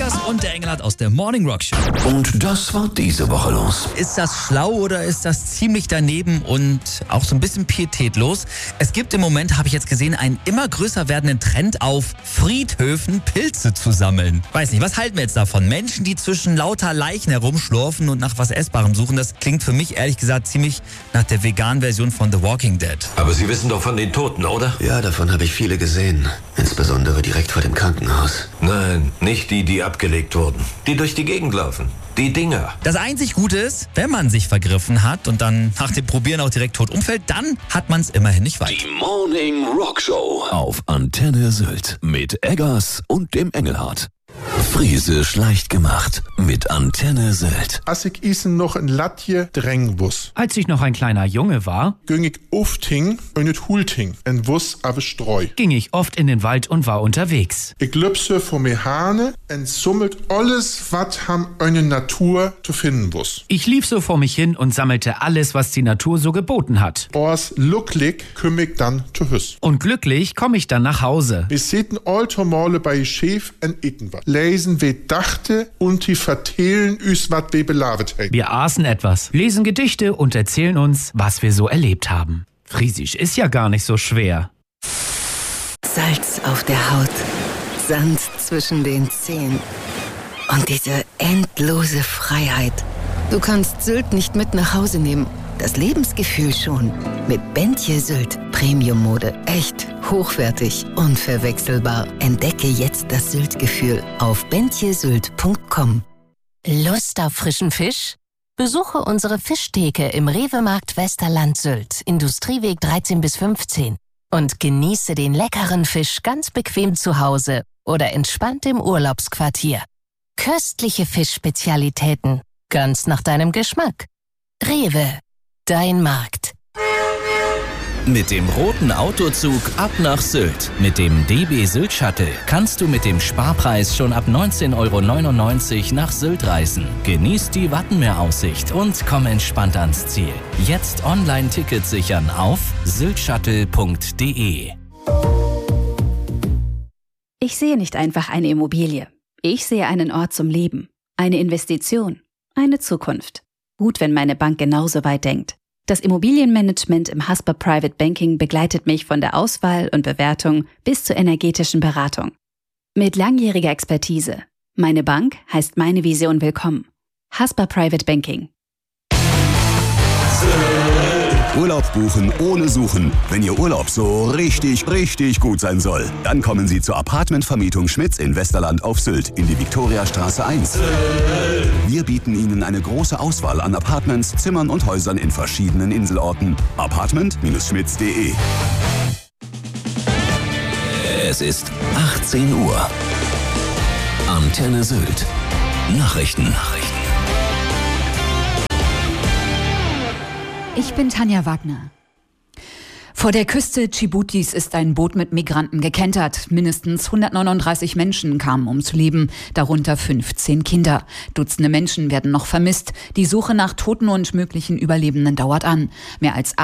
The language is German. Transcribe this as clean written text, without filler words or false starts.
Eggers und der Engelhardt aus der Morning Rock Show. Und das war diese Woche los. Ist das schlau oder ist das ziemlich daneben und auch so ein bisschen pietätlos? Es gibt im Moment, habe ich jetzt gesehen, einen immer größer werdenden Trend auf Friedhöfen Pilze zu sammeln. Weiß nicht, was halten wir jetzt davon? Menschen, die zwischen lauter Leichen herumschlurfen und nach was Essbarem suchen, das klingt für mich ehrlich gesagt ziemlich nach der veganen Version von The Walking Dead. Aber Sie wissen doch von den Toten, oder? Ja, davon habe ich viele gesehen. Insbesondere direkt vor dem Krankenhaus. Nein, nicht die, die abgelegt wurden. Die durch die Gegend laufen. Die Dinger. Das einzig Gute ist, wenn man sich vergriffen hat und dann nach dem Probieren auch direkt tot umfällt, dann hat man es immerhin nicht weit. Die Morning Rock Show auf Antenne Sylt mit Eggers und dem Engelhardt. Friesisch leicht gemacht mit Antenne Sylt. Als ich isen noch ein Latje drängen wuss. Als ich noch ein kleiner Junge war, Ging ich ofting und et hulting en wuss ave streu. ging ich oft in den Wald und war unterwegs. Ich lüpse vor mir Hane en summelt alles, wat ham eine Natur zu finden wuss. Ich lief so vor mich hin und sammelte alles, was die Natur so geboten hat. Ors lucklig kümm ich dann zu Hüss. Und glücklich komme ich dann nach Hause. Wir sitten altomale bei Chef en eten wat. Lesen we dachte und die vertellen üs wat we belavet heit. Wir aßen etwas, lesen Gedichte und erzählen uns, was wir so erlebt haben. Friesisch ist ja gar nicht so schwer. Salz auf der Haut, Sand zwischen den Zehen und diese endlose Freiheit. Du kannst Sylt nicht mit nach Hause nehmen, das Lebensgefühl schon. Mit Bentje Sylt Premium-Mode, echt, hochwertig, unverwechselbar. Entdecke jetzt das Sylt-Gefühl auf bentjesylt.com. Lust auf frischen Fisch? Besuche unsere Fischtheke im Rewe-Markt Westerland Sylt, Industrieweg 13 bis 15 und genieße den leckeren Fisch ganz bequem zu Hause oder entspannt im Urlaubsquartier. Köstliche Fischspezialitäten, ganz nach deinem Geschmack. Rewe, dein Markt. Mit dem roten Autozug ab nach Sylt. Mit dem DB Sylt Shuttle kannst du mit dem Sparpreis schon ab 19,99 € nach Sylt reisen. Genieß die Wattenmeeraussicht und komm entspannt ans Ziel. Jetzt Online-Tickets sichern auf syltshuttle.de. Ich sehe nicht einfach eine Immobilie. Ich sehe einen Ort zum Leben, eine Investition, eine Zukunft. Gut, wenn meine Bank genauso weit denkt. Das Immobilienmanagement im Hasper Private Banking begleitet mich von der Auswahl und Bewertung bis zur energetischen Beratung. Mit langjähriger Expertise. Meine Bank heißt meine Vision willkommen. Hasper Private Banking. Urlaub buchen ohne Suchen. Wenn Ihr Urlaub so richtig gut sein soll, dann kommen Sie zur Apartmentvermietung Schmitz in Westerland auf Sylt in die Viktoriastraße 1. Wir bieten Ihnen eine große Auswahl an Apartments, Zimmern und Häusern in verschiedenen Inselorten. Apartment-schmitz.de. Es ist 18 Uhr. Antenne Sylt. Nachrichten. Ich bin Tanja Wagner. Vor der Küste Dschibutis ist ein Boot mit Migranten gekentert. Mindestens 139 Menschen kamen ums Leben, darunter 15 Kinder. Dutzende Menschen werden noch vermisst. Die Suche nach Toten und möglichen Überlebenden dauert an. Mehr als